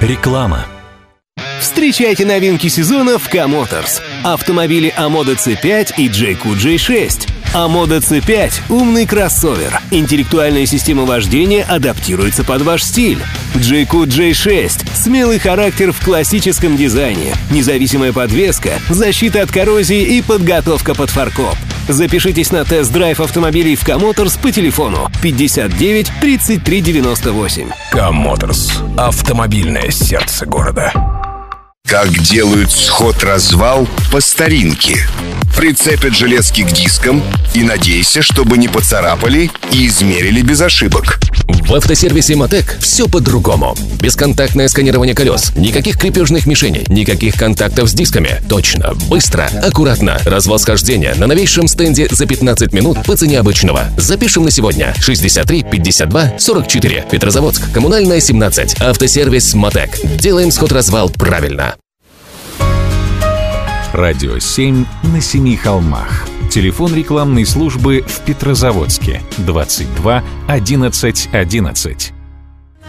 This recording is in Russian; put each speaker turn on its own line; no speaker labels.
Реклама.
Встречайте новинки сезона в Ка-Моторс. Автомобили Амода C5 и JQ J6. Амода C5 – умный кроссовер. Интеллектуальная система вождения адаптируется под ваш стиль. JQ J6 – смелый характер в классическом дизайне. Независимая подвеска, защита от коррозии и подготовка под фаркоп. Запишитесь на тест-драйв автомобилей в Ка-Моторс по телефону 59 33 98.
Ка-Моторс. Автомобильное сердце города.
Как делают сход-развал по старинке. Прицепят железки к дискам и надейся, чтобы не поцарапали и измерили без ошибок.
В автосервисе «Мотек» все по-другому. Бесконтактное сканирование колес, никаких крепежных мишеней, никаких контактов с дисками. Точно, быстро, аккуратно. Развал схождения на новейшем стенде за 15 минут по цене обычного. Запишем на сегодня. 63 52 44. Петрозаводск. Коммунальная, 17. Автосервис «Мотек». Делаем сход-развал правильно.
Радио 7 на семи холмах. Телефон рекламной службы в Петрозаводске 22 11 11.